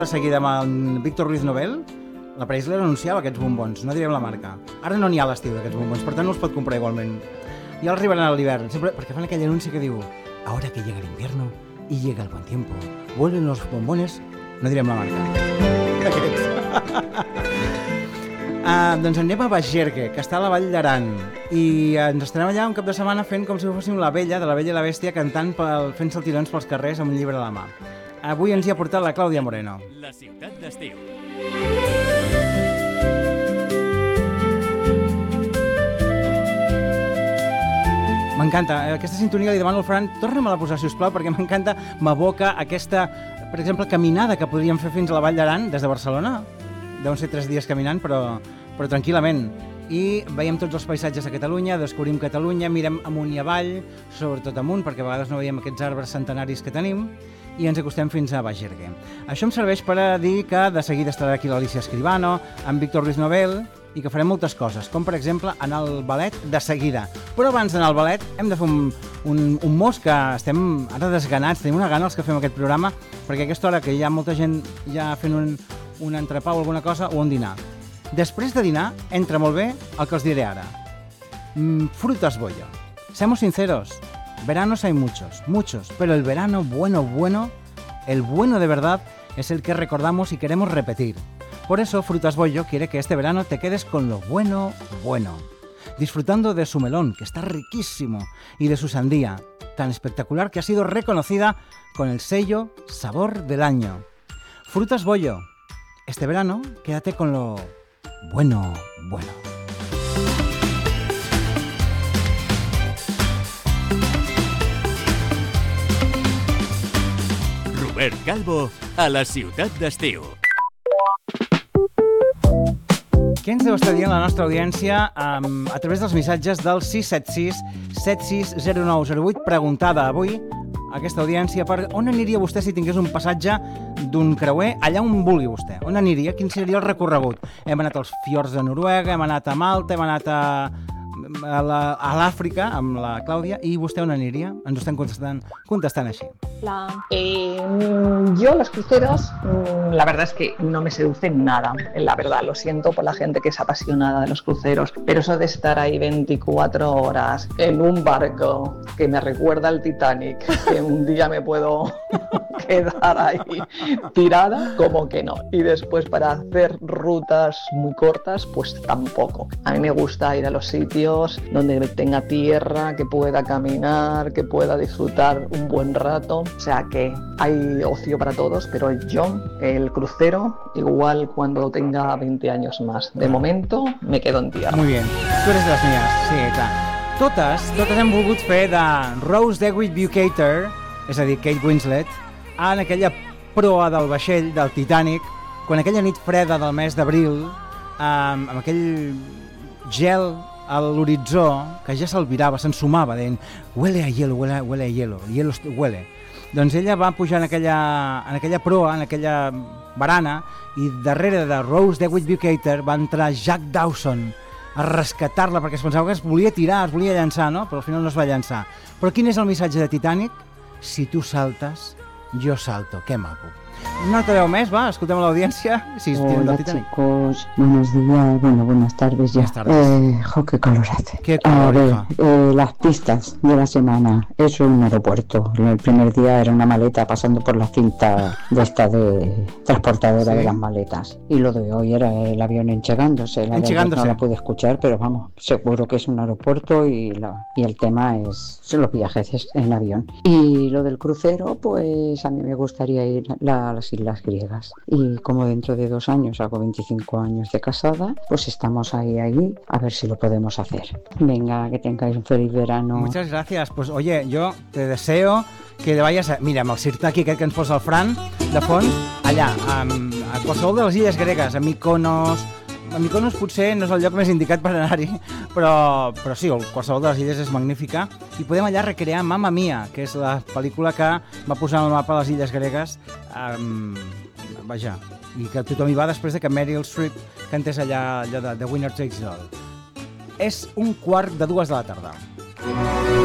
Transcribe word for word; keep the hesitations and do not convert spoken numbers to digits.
De seguida amb el Víctor Ruiz Novel, la Preisler anunciava aquests bombons, no direm la marca. Ara no n'hi ha a l'estiu d'aquests bombons, per tant no els pot comprar igualment. Ja els arribaran a l'hivern, sempre perquè fan aquell anunci que diu ahora que llega el invierno y llega el buen tiempo, vuelven los bombones, no direm la marca. Aquests. uh, doncs anem a Bagergue, que està a la Vall d'Aran, i ens estarem allà un cap de setmana fent com si fóssim la Bella, de la Bella i la Bèstia, cantant pel, fent saltirons pels carrers amb un llibre a la mà. Avui ens hi ha portat la Clàudia Moreno. La ciutat d'estiu. M'encanta. Aquesta sintonia li demano al Fran, torna'm-la a posar, sisplau, perquè m'encanta, m'aboca aquesta, per exemple, caminada que podríem fer fins a la Vall d'Aran des de Barcelona. Deuen ser tres dies caminant, però, però tranquil·lament. I veiem tots els paisatges de Catalunya, descobrim Catalunya, mirem amunt i avall, sobretot amunt, perquè a vegades no veiem aquests arbres centenaris que tenim, i ens acostem fins a Bagergue. Això em serveix per a dir que de seguida estarà aquí l'Alicia Escribano, amb Víctor Ruiz Novel, i que farem moltes coses, com per exemple anar al ballet de seguida. Però abans d'anar al ballet hem de fer un, un, un mos que estem ara desganats, tenim una gana els que fem aquest programa, perquè a aquesta hora que hi ha molta gent ja fent un, un entrepà o alguna cosa, o un dinar. Després de dinar, entra molt bé el que els diré ara. Mm, frutas bollo. Seamos sinceros, veranos hay muchos, muchos, pero el verano bueno, bueno, el bueno de verdad es el que recordamos y queremos repetir. Por eso Frutas Bollo quiere que este verano te quedes con lo bueno, bueno, disfrutando de su melón, que está riquísimo, y de su sandía, tan espectacular que ha sido reconocida con el sello Sabor del Año. Frutas Bollo, este verano quédate con lo bueno, bueno. Robert Calvo, a la ciutat d'estiu. Què ens deu estar dient la nostra audiència um, a través dels missatges del sis set sis set sis zero nou zero vuit? Preguntada avui a aquesta audiència per on aniria vostè si tingués un passatge d'un creuer allà on vulgui vostè. On aniria? Quin seria el recorregut? Hem anat als fiords de Noruega, hem anat a Malta, hem anat a, a, la, a l'Àfrica amb la Clàudia, i vostè on aniria? Ens ho estem contestant, contestant així. Eh, yo los cruceros, la verdad es que no me seducen nada, la verdad, lo siento por la gente que es apasionada de los cruceros, pero eso de estar ahí veinticuatro horas en un barco que me recuerda al Titanic, que un día me puedo quedar ahí tirada, como que no. Y después para hacer rutas muy cortas, pues tampoco. A mí me gusta ir a los sitios donde tenga tierra, que pueda caminar, que pueda disfrutar un buen rato. O sea que hay ocio para todos, pero yo, el crucero, igual cuando tenga veinte años más. De momento, me quedo en tierra. Muy bien. Tu eres de les mías, sí, clar. Totes, totes hem volgut fer de Rose DeWitt Bukater, és a dir, Kate Winslet, en aquella proa del vaixell del Titanic, quan aquella nit freda del mes d'abril, amb, amb aquell gel a l'horitzó, que ja s'albirava, s'ensumava, deien huele a hielo, huele, huele a hielo, hielo huele. Doncs ella va pujar en aquella, en aquella proa, en aquella barana, i darrere de Rose DeWitt Bukater va entrar Jack Dawson a rescatar-la, perquè es pensava que es volia tirar, es volia llançar, no? Però al final no es va llançar. Però quin és el missatge de Titanic? Si tu saltes, jo salto. Que maco. No te veu més, va, escoltem a l'audiència. Sí, hola chicos, buenos días, bueno, buenas tardes ya. Buenas tardes. Eh, jo, qué calor hace. Qué calor, a ver, hija. eh, las pistas de la semana, eso es un aeropuerto. El primer día era una maleta pasando por la cinta de esta de transportadora, sí, de las maletas. Y lo de hoy era el avión enchegándose. La enchegándose. No la pude escuchar, pero vamos, seguro que es un aeropuerto y, la, y el tema es son los viajes en avión. Y lo del crucero, pues a mí me gustaría ir la, a las Islas Griegas. Y como dentro de dos años hago veinticinco años de casada, pues estamos ahí, ahí, a ver si lo podemos hacer. Venga, que tengáis un feliz verano. Muchas gracias. Pues oye, yo te deseo que te vayas a... Mira, amb el sirtaki aquest que ens posa el Fran, de fons, allà, a, a qualsevol de les illes gregues, a Mykonos... A Mykonos potser no és el lloc més indicat per anar-hi, però, però sí, qualsevol de les illes és magnífica, i podem allà recrear Mamma Mia, que és la pel·lícula que va posar al mapa les illes gregues, um, vaja, i que tothom hi va després de que Meryl Streep cantés allà, allà de The Winner Takes It All. És un quart de dues de la tarda.